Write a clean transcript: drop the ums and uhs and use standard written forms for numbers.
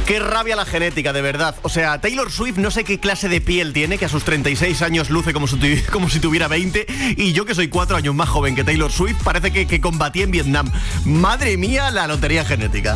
Qué rabia la genética, de verdad. O sea, Taylor Swift no sé qué clase de piel tiene, que a sus 36 años luce como si tuviera 20, y yo, que soy 4 años más joven que Taylor Swift, parece que combatí en Vietnam. Madre mía, la lotería genética.